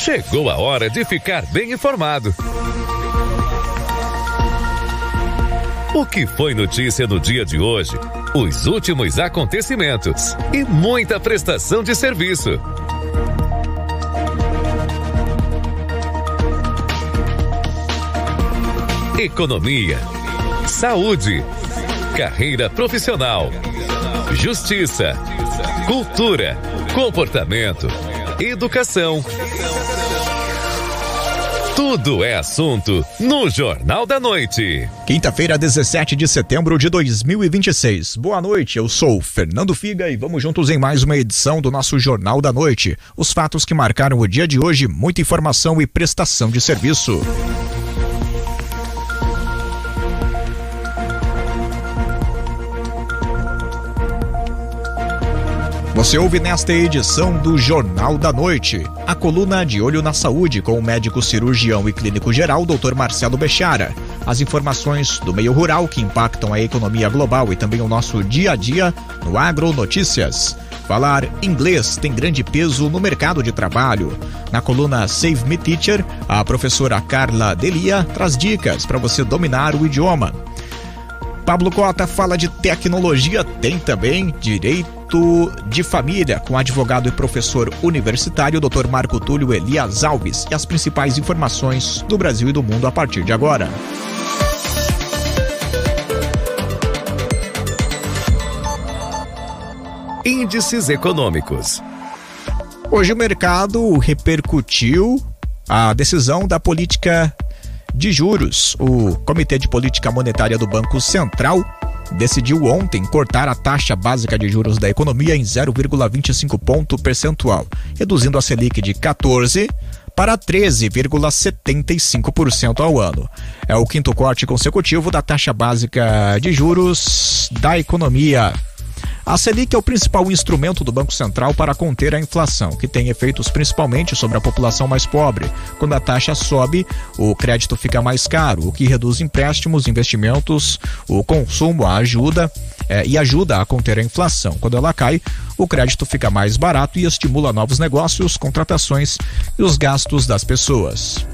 Chegou a hora de ficar bem informado. O que foi notícia no dia de hoje? Os últimos acontecimentos e muita prestação de serviço. Economia, saúde, carreira profissional, justiça, cultura, comportamento, educação. Tudo é assunto no Jornal da Noite. Quinta-feira, 17 de setembro de 2026. Boa noite, eu sou Fernando Figa e vamos juntos em mais uma edição do nosso Jornal da Noite. Os fatos que marcaram o dia de hoje, muita informação e prestação de serviço. Você ouve nesta edição do Jornal da Noite a coluna De Olho na Saúde com o médico cirurgião e clínico geral Dr. Marcelo Bechara. As informações do meio rural que impactam a economia global e também o nosso dia a dia no Agro Notícias. Falar inglês tem grande peso no mercado de trabalho. Na coluna Save Me Teacher, a professora Carla Delia traz dicas para você dominar o idioma. Pablo Cota fala de tecnologia, tem também direito de família com o advogado e professor universitário Dr. Marco Túlio Elias Alves e as principais informações do Brasil e do mundo a partir de agora. Índices econômicos. Hoje o mercado repercutiu a decisão da política de juros. O Comitê de Política Monetária do Banco Central decidiu ontem cortar a taxa básica de juros da economia em 0,25 ponto percentual, reduzindo a Selic de 14% para 13,75% ao ano. É o quinto corte consecutivo da taxa básica de juros da economia. A Selic é o principal instrumento do Banco Central para conter a inflação, que tem efeitos principalmente sobre a população mais pobre. Quando a taxa sobe, o crédito fica mais caro, o que reduz empréstimos, investimentos, o consumo ajuda a conter a inflação. Quando ela cai, o crédito fica mais barato e estimula novos negócios, contratações e os gastos das pessoas.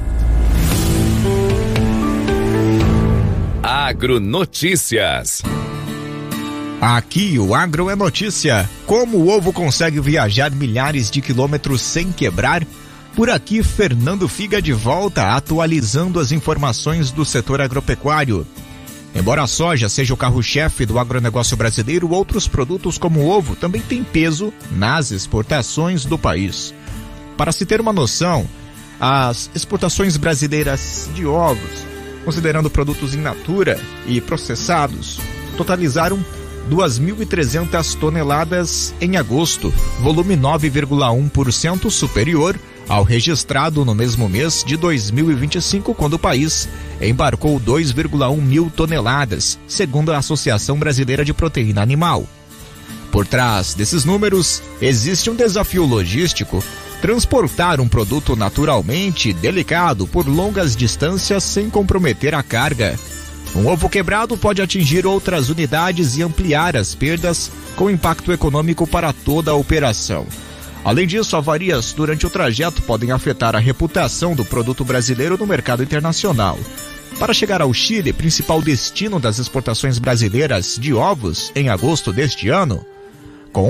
Agronotícias. Aqui o Agro é notícia. Como o ovo consegue viajar milhares de quilômetros sem quebrar? Por aqui, Fernando Figa de volta, atualizando as informações do setor agropecuário. Embora a soja seja o carro-chefe do agronegócio brasileiro, outros produtos como o ovo também têm peso nas exportações do país. Para se ter uma noção, as exportações brasileiras de ovos, considerando produtos in natura e processados, totalizaram 2.300 toneladas em agosto, volume 9,1% superior ao registrado no mesmo mês de 2025, quando o país embarcou 2,1 mil toneladas, segundo a Associação Brasileira de Proteína Animal. Por trás desses números, existe um desafio logístico: transportar um produto naturalmente delicado por longas distâncias sem comprometer a carga. Um ovo quebrado pode atingir outras unidades e ampliar as perdas, com impacto econômico para toda a operação. Além disso, avarias durante o trajeto podem afetar a reputação do produto brasileiro no mercado internacional. Para chegar ao Chile, principal destino das exportações brasileiras de ovos em agosto deste ano, com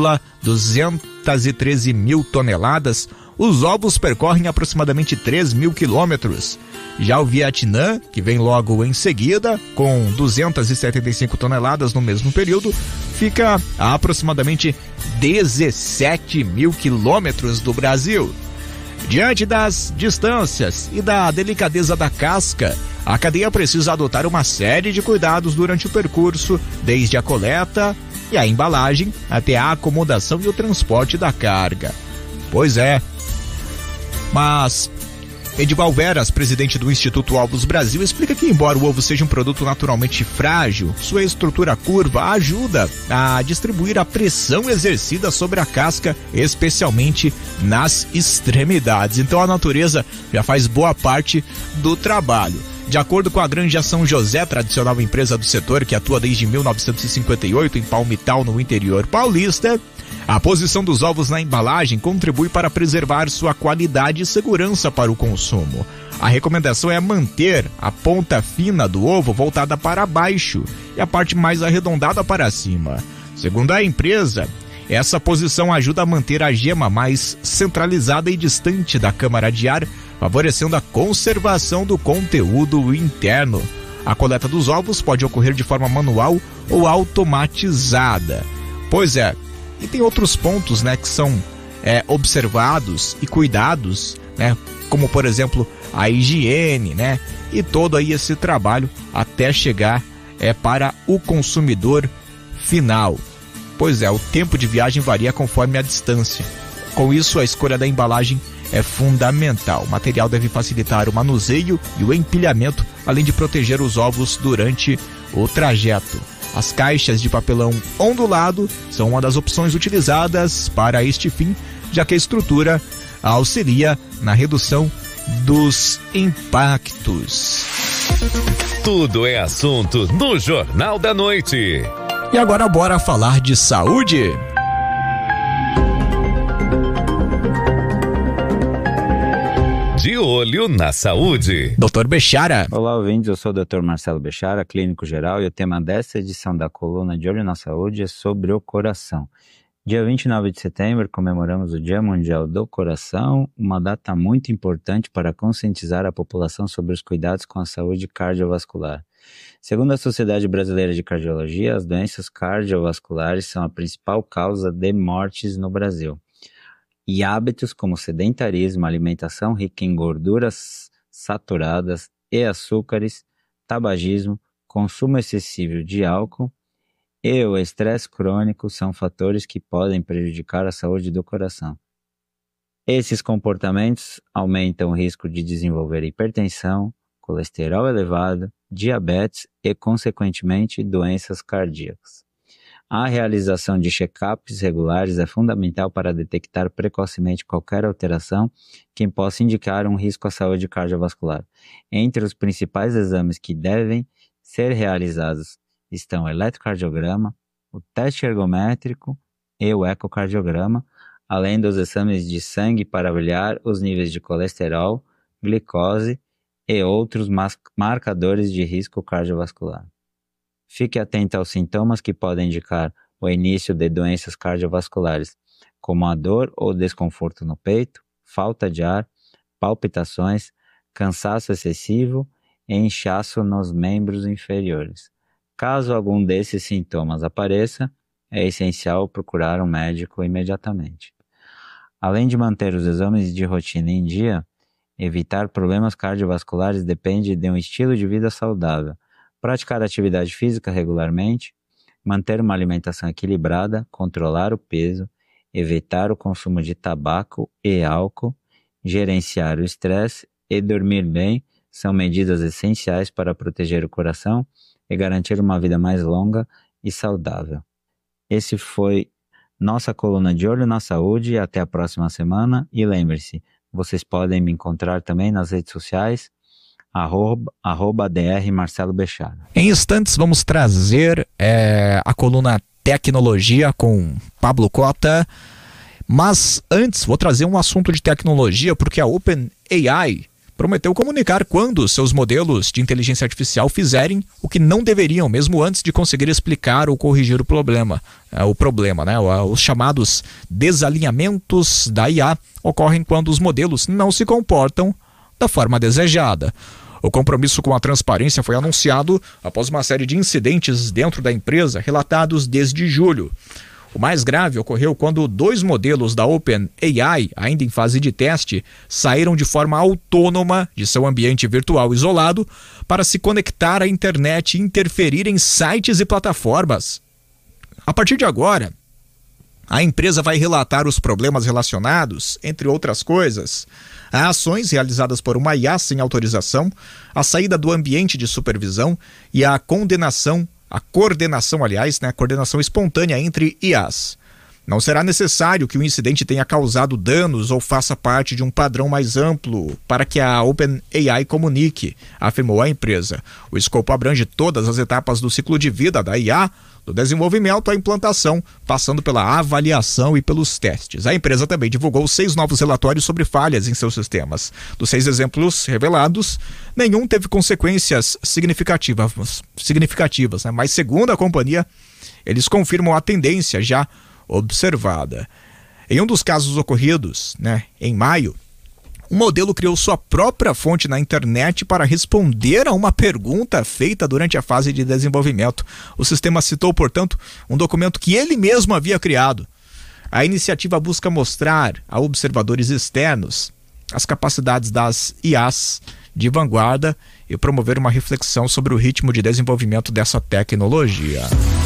1,213 mil toneladas, os ovos percorrem aproximadamente 3 mil quilômetros. Já o Vietnã, que vem logo em seguida, com 275 toneladas no mesmo período, fica a aproximadamente 17 mil quilômetros do Brasil. Diante das distâncias e da delicadeza da casca, a cadeia precisa adotar uma série de cuidados durante o percurso, desde a coleta e a embalagem até a acomodação e o transporte da carga. Pois é. Mas Edival Veras, presidente do Instituto Ovos Brasil, explica que, embora o ovo seja um produto naturalmente frágil, sua estrutura curva ajuda a distribuir a pressão exercida sobre a casca, especialmente nas extremidades. Então a natureza já faz boa parte do trabalho. De acordo com a Granja São José, tradicional empresa do setor que atua desde 1958 em Palmital, no interior paulista, A posição dos ovos na embalagem contribui para preservar sua qualidade e segurança para o consumo. A recomendação é manter a ponta fina do ovo voltada para baixo e a parte mais arredondada para cima. Segundo a empresa, essa posição ajuda a manter a gema mais centralizada e distante da câmara de ar, favorecendo a conservação do conteúdo interno. A coleta dos ovos pode ocorrer de forma manual ou automatizada. Pois é, e tem outros pontos, né, que são observados e cuidados, né, como por exemplo a higiene, né, e todo aí esse trabalho até chegar para o consumidor final. Pois é, o tempo de viagem varia conforme a distância. Com isso, a escolha da embalagem é fundamental. O material deve facilitar o manuseio e o empilhamento, além de proteger os ovos durante o trajeto. As caixas de papelão ondulado são uma das opções utilizadas para este fim, já que a estrutura auxilia na redução dos impactos. Tudo é assunto no Jornal da Noite. E agora bora falar de saúde. De olho na saúde. Dr. Bechara. Olá, ouvintes, eu sou o Dr. Marcelo Bechara, clínico geral, e o tema dessa edição da coluna De Olho na Saúde é sobre o coração. Dia 29 de setembro comemoramos o Dia Mundial do Coração, uma data muito importante para conscientizar a população sobre os cuidados com a saúde cardiovascular. Segundo a Sociedade Brasileira de Cardiologia, as doenças cardiovasculares são a principal causa de mortes no Brasil. E hábitos como sedentarismo, alimentação rica em gorduras saturadas e açúcares, tabagismo, consumo excessivo de álcool e o estresse crônico são fatores que podem prejudicar a saúde do coração. Esses comportamentos aumentam o risco de desenvolver hipertensão, colesterol elevado, diabetes e, consequentemente, doenças cardíacas. A realização de check-ups regulares é fundamental para detectar precocemente qualquer alteração que possa indicar um risco à saúde cardiovascular. Entre os principais exames que devem ser realizados estão o eletrocardiograma, o teste ergométrico e o ecocardiograma, além dos exames de sangue para avaliar os níveis de colesterol, glicose e outros marcadores de risco cardiovascular. Fique atento aos sintomas que podem indicar o início de doenças cardiovasculares, como a dor ou desconforto no peito, falta de ar, palpitações, cansaço excessivo e inchaço nos membros inferiores. Caso algum desses sintomas apareça, é essencial procurar um médico imediatamente. Além de manter os exames de rotina em dia, evitar problemas cardiovasculares depende de um estilo de vida saudável. Praticar atividade física regularmente, manter uma alimentação equilibrada, controlar o peso, evitar o consumo de tabaco e álcool, gerenciar o estresse e dormir bem são medidas essenciais para proteger o coração e garantir uma vida mais longa e saudável. Esse foi nossa coluna De Olho na Saúde e até a próxima semana. E lembre-se, vocês podem me encontrar também nas redes sociais, @Dr. Marcelo Bechara. Em instantes vamos trazer a coluna Tecnologia com Pablo Cota, mas antes vou trazer um assunto de tecnologia porque a OpenAI prometeu comunicar quando seus modelos de inteligência artificial fizerem o que não deveriam, mesmo antes de conseguir explicar ou corrigir o problema, né? Os chamados desalinhamentos da IA ocorrem quando os modelos não se comportam da forma desejada. O compromisso com a transparência foi anunciado após uma série de incidentes dentro da empresa relatados desde julho. O mais grave ocorreu quando 2 modelos da OpenAI, ainda em fase de teste, saíram de forma autônoma de seu ambiente virtual isolado para se conectar à internet e interferir em sites e plataformas. A partir de agora, a empresa vai relatar os problemas relacionados, entre outras coisas, a ações realizadas por uma IA sem autorização, a saída do ambiente de supervisão e a coordenação espontânea entre IAs. Não será necessário que o incidente tenha causado danos ou faça parte de um padrão mais amplo para que a OpenAI comunique, afirmou a empresa. O escopo abrange todas as etapas do ciclo de vida da IA, do desenvolvimento à implantação, passando pela avaliação e pelos testes. A empresa também divulgou 6 novos relatórios sobre falhas em seus sistemas. Dos 6 exemplos revelados, nenhum teve consequências significativas, mas segundo a companhia, eles confirmam a tendência já observada. Em um dos casos ocorridos, em maio, um modelo criou sua própria fonte na internet para responder a uma pergunta feita durante a fase de desenvolvimento. O sistema citou, portanto, um documento que ele mesmo havia criado. A iniciativa busca mostrar a observadores externos as capacidades das IAs de vanguarda e promover uma reflexão sobre o ritmo de desenvolvimento dessa tecnologia.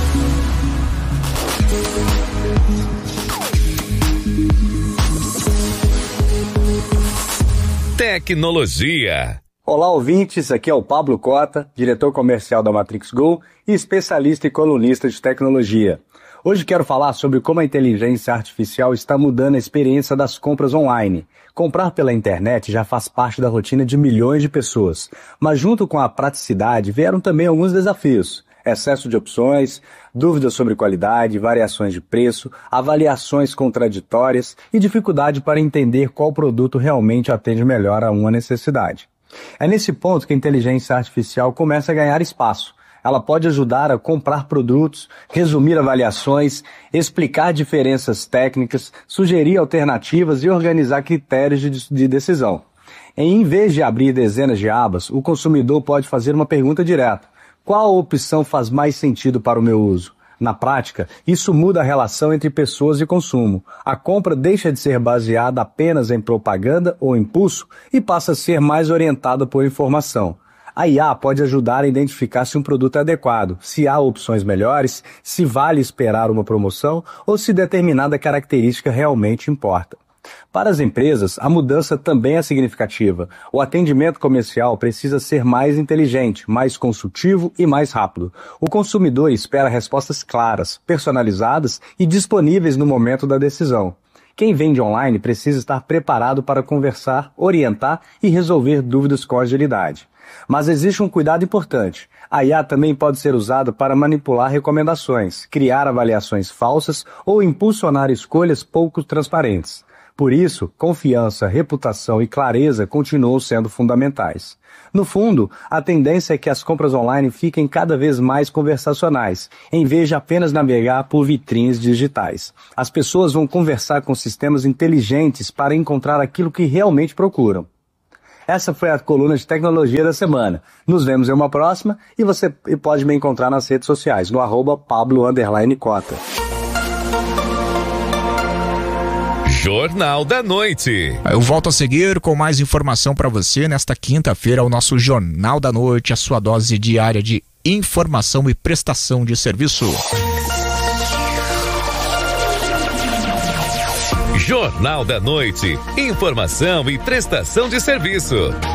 Tecnologia. Olá, ouvintes, aqui é o Pablo Cota, diretor comercial da Matrix Go e especialista e colunista de tecnologia. Hoje quero falar sobre como a inteligência artificial está mudando a experiência das compras online. Comprar pela internet já faz parte da rotina de milhões de pessoas, mas junto com a praticidade vieram também alguns desafios. Excesso de opções, dúvidas sobre qualidade, variações de preço, avaliações contraditórias e dificuldade para entender qual produto realmente atende melhor a uma necessidade. É nesse ponto que a inteligência artificial começa a ganhar espaço. Ela pode ajudar a comprar produtos, resumir avaliações, explicar diferenças técnicas, sugerir alternativas e organizar critérios de decisão. Em vez de abrir dezenas de abas, o consumidor pode fazer uma pergunta direta. Qual opção faz mais sentido para o meu uso? Na prática, isso muda a relação entre pessoas e consumo. A compra deixa de ser baseada apenas em propaganda ou impulso e passa a ser mais orientada por informação. A IA pode ajudar a identificar se um produto é adequado, se há opções melhores, se vale esperar uma promoção ou se determinada característica realmente importa. Para as empresas, a mudança também é significativa. O atendimento comercial precisa ser mais inteligente, mais consultivo e mais rápido. O consumidor espera respostas claras, personalizadas e disponíveis no momento da decisão. Quem vende online precisa estar preparado para conversar, orientar e resolver dúvidas com agilidade. Mas existe um cuidado importante. A IA também pode ser usada para manipular recomendações, criar avaliações falsas ou impulsionar escolhas pouco transparentes. Por isso, confiança, reputação e clareza continuam sendo fundamentais. No fundo, a tendência é que as compras online fiquem cada vez mais conversacionais, em vez de apenas navegar por vitrines digitais. As pessoas vão conversar com sistemas inteligentes para encontrar aquilo que realmente procuram. Essa foi a coluna de tecnologia da semana. Nos vemos em uma próxima e você pode me encontrar nas redes sociais, no @Pablo_Cota. Jornal da Noite. Eu volto a seguir com mais informação para você nesta quinta-feira, o nosso Jornal da Noite, a sua dose diária de informação e prestação de serviço. Jornal da Noite. Informação e prestação de serviço.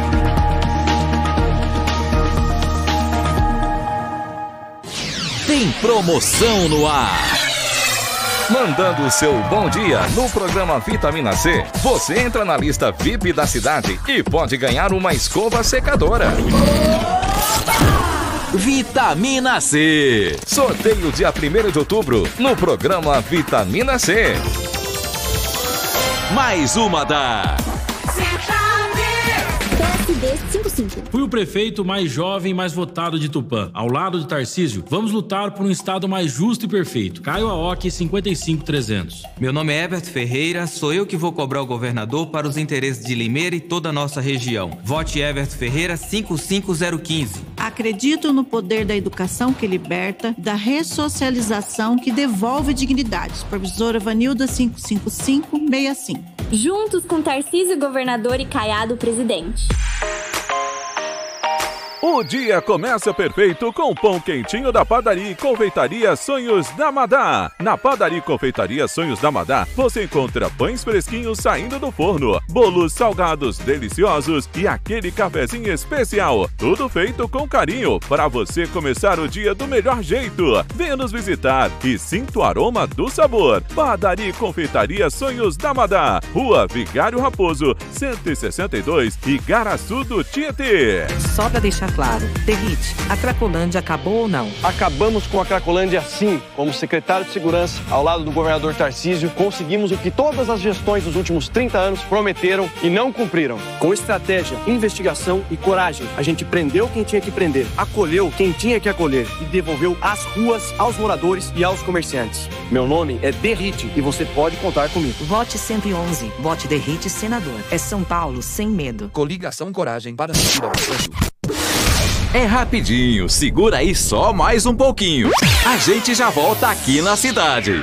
Tem promoção no ar. Mandando o seu bom dia no programa Vitamina C, você entra na lista VIP da cidade e pode ganhar uma escova secadora. Vitamina C. Sorteio dia 1º de outubro no programa Vitamina C. Mais uma da... Fui o prefeito mais jovem e mais votado de Tupã. Ao lado de Tarcísio, vamos lutar por um estado mais justo e perfeito. Caio Aoki, 55300. Meu nome é Everton Ferreira, sou eu que vou cobrar o governador para os interesses de Limeira e toda a nossa região. Vote Everton Ferreira, 55015. Acredito no poder da educação que liberta, da ressocialização que devolve dignidade. Supervisora Vanilda, 55565. Juntos com Tarcísio, governador, e Caiado, presidente. O dia começa perfeito com o pão quentinho da Padaria e Confeitaria Sonhos da Madá. Na Padaria e Confeitaria Sonhos da Madá, você encontra pães fresquinhos saindo do forno, bolos salgados deliciosos e aquele cafezinho especial. Tudo feito com carinho para você começar o dia do melhor jeito. Venha nos visitar e sinta o aroma do sabor. Padaria e Confeitaria Sonhos da Madá, Rua Vigário Raposo, 162, Igaraçu do Tietê. Só para deixar claro, Derrite, a Cracolândia acabou ou não? Acabamos com a Cracolândia sim. Como secretário de Segurança, ao lado do governador Tarcísio, conseguimos o que todas as gestões dos últimos 30 anos prometeram e não cumpriram. Com estratégia, investigação e coragem, a gente prendeu quem tinha que prender, acolheu quem tinha que acolher e devolveu as ruas aos moradores e aos comerciantes. Meu nome é Derrite e você pode contar comigo. Vote 111. Vote Derrite senador. É São Paulo sem medo. Coligação Coragem para seguir ao Brasil. É rapidinho, segura aí só mais um pouquinho. A gente já volta aqui na cidade.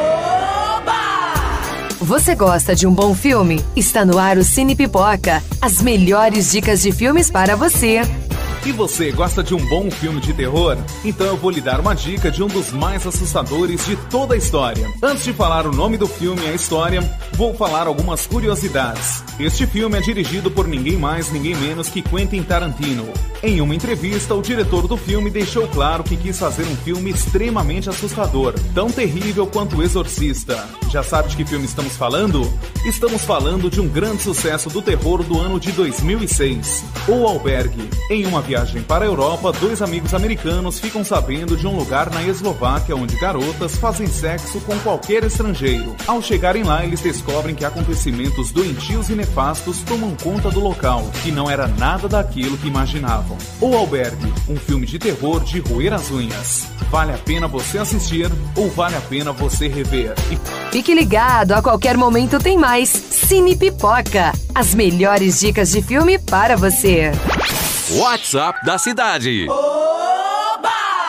Você gosta de um bom filme? Está no ar o Cine Pipoca. As melhores dicas de filmes para você. E você gosta de um bom filme de terror? Então eu vou lhe dar uma dica de um dos mais assustadores de toda a história. Antes de falar o nome do filme e a história, vou falar algumas curiosidades. Este filme é dirigido por ninguém mais, ninguém menos que Quentin Tarantino. Em uma entrevista, o diretor do filme deixou claro que quis fazer um filme extremamente assustador, tão terrível quanto O Exorcista. Já sabe de que filme estamos falando? Estamos falando de um grande sucesso do terror do ano de 2006, O Albergue. Em uma viagem para a Europa, dois amigos americanos ficam sabendo de um lugar na Eslováquia onde garotas fazem sexo com qualquer estrangeiro. Ao chegarem lá, eles descobrem que acontecimentos doentios e nefastos tomam conta do local, que não era nada daquilo que imaginavam. O Albergue, um filme de terror de roer as unhas. Vale a pena você assistir ou vale a pena você rever? Fique ligado, a qualquer momento tem mais Cine Pipoca. As melhores dicas de filme para você. WhatsApp da cidade. Oba!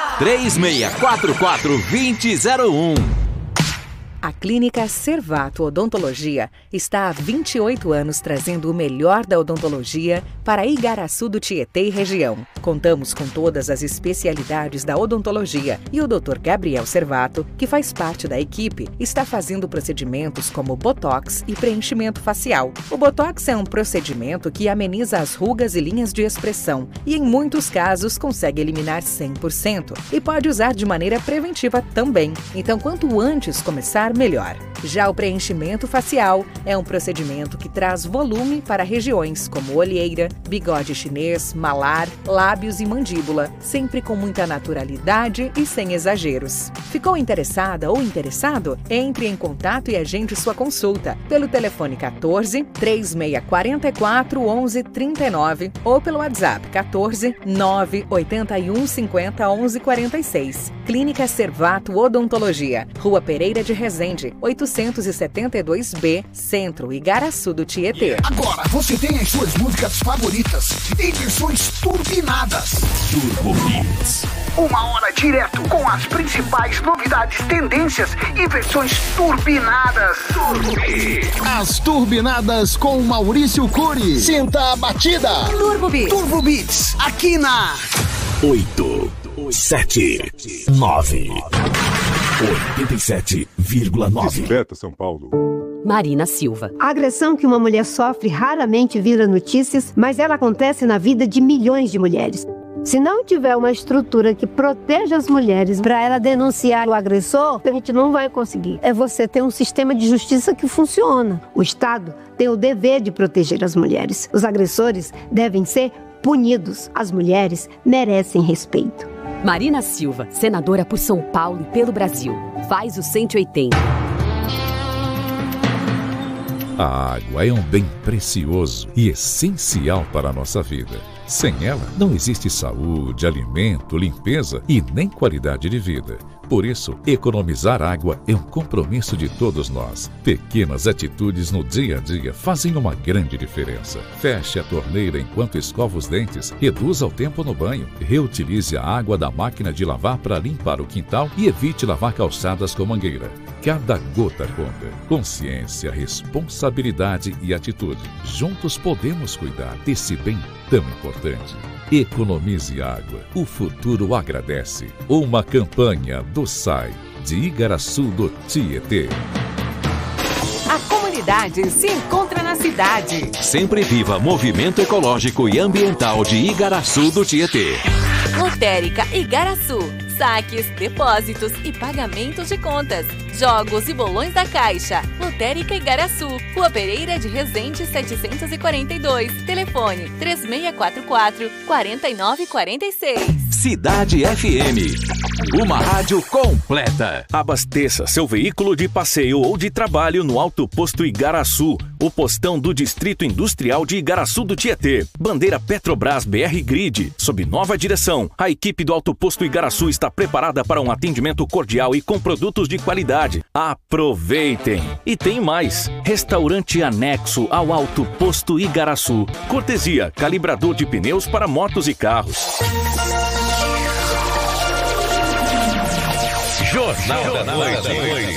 3644-2001. A Clínica Servato Odontologia está há 28 anos trazendo o melhor da odontologia para Igaraçu do Tietê e região. Contamos com todas as especialidades da odontologia e o Dr. Gabriel Servato, que faz parte da equipe, está fazendo procedimentos como botox e preenchimento facial. O botox é um procedimento que ameniza as rugas e linhas de expressão e, em muitos casos, consegue eliminar 100% e pode usar de maneira preventiva também. Então, quanto antes começar, melhor. Já o preenchimento facial é um procedimento que traz volume para regiões como olheira, bigode chinês, malar, lábios e mandíbula, sempre com muita naturalidade e sem exageros. Ficou interessada ou interessado? Entre em contato e agende sua consulta pelo telefone 14 3644 1139 ou pelo WhatsApp 14 981 50 1146. Clínica Servato Odontologia, Rua Pereira de Resende, 872B, Centro, Igaraçu do Tietê. Agora você tem as suas músicas favoritas em versões turbinadas. Turbo Hits. Uma hora direto com as principais novidades, tendências e versões turbinadas. Turbo Hits. As turbinadas com Maurício Cury. Sinta a batida. Turbo Beats. Turbo Beats. Aqui na 8, 7, 9. 87,9. Desperta, São Paulo. Marina Silva. A agressão que uma mulher sofre raramente vira notícias, mas ela acontece na vida de milhões de mulheres. Se não tiver uma estrutura que proteja as mulheres para ela denunciar o agressor, a gente não vai conseguir. É você ter um sistema de justiça que funciona. O Estado tem o dever de proteger as mulheres. Os agressores devem ser punidos. As mulheres merecem respeito. Marina Silva, senadora por São Paulo e pelo Brasil. Faz o 180. A água é um bem precioso e essencial para a nossa vida. Sem ela, não existe saúde, alimento, limpeza e nem qualidade de vida. Por isso, economizar água é um compromisso de todos nós. Pequenas atitudes no dia a dia fazem uma grande diferença. Feche a torneira enquanto escova os dentes, reduza o tempo no banho, reutilize a água da máquina de lavar para limpar o quintal e evite lavar calçadas com mangueira. Cada gota conta. Consciência, responsabilidade e atitude. Juntos podemos cuidar desse bem tão importante. Economize água. O futuro agradece. Uma campanha do SAI, de Igaraçu do Tietê. A comunidade se encontra na cidade. Sempre viva movimento ecológico e ambiental de Igaraçu do Tietê. Lotérica Igaraçu. Saques, depósitos e pagamentos de contas. Jogos e bolões da Caixa. Lotérica Igaraçu. Rua Pereira de Resende 742. Telefone 3644-4946. Cidade FM. Uma rádio completa. Abasteça seu veículo de passeio ou de trabalho no Alto Posto Igaraçu, o postão do Distrito Industrial de Igaraçu do Tietê. Bandeira Petrobras BR Grid. Sob nova direção, a equipe do Alto Posto Igaraçu está preparada para um atendimento cordial e com produtos de qualidade. Aproveitem! E tem mais. Restaurante anexo ao Alto Posto Igaraçu. Cortesia, calibrador de pneus para motos e carros. Jornal da Noite.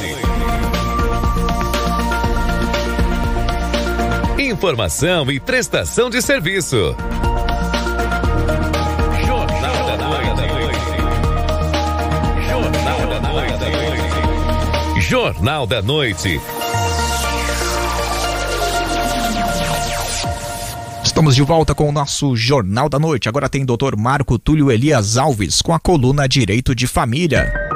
Informação e prestação de serviço. Jornal da Noite. Jornal da Noite. Jornal da Noite. Estamos de volta com o nosso Jornal da Noite. Agora tem Dr. Marco Túlio Elias Alves com a coluna Direito de Família.